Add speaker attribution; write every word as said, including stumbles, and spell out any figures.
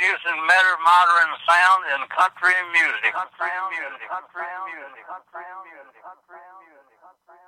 Speaker 1: introducing better modern sound in country music. Country music. Country music. Country music. Country music. Country music.